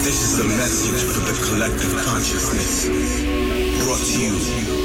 This is a message for the collective consciousness, brought to you